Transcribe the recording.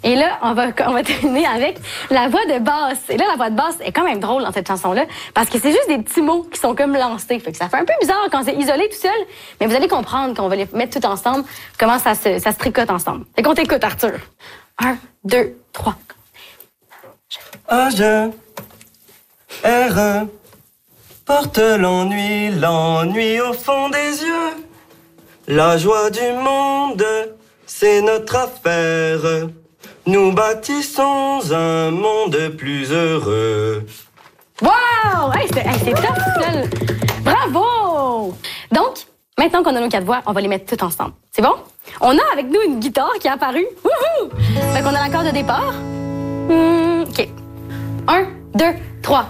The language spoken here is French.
Et là, on va terminer avec la voix de basse. Et là, la voix de basse est quand même drôle dans cette chanson-là parce que c'est juste des petits mots qui sont comme lancés. Fait que ça fait un peu bizarre quand c'est isolé tout seul, mais vous allez comprendre qu'on va les mettre tout ensemble, comment ça se tricote ensemble. Fait qu'on t'écoute, Arthur. 1, 2, 3. A-G, R, porte l'ennui au fond des yeux. La joie du monde, c'est notre affaire. Nous bâtissons un monde plus heureux. Wow! Hey, c'est top, Fidèle. Bravo! Donc, maintenant qu'on a nos 4 voix, on va les mettre toutes ensemble. C'est bon? On a avec nous une guitare qui est apparue. Wouhou! Fait qu'on a l'accord de départ. OK. 1, 2, 3.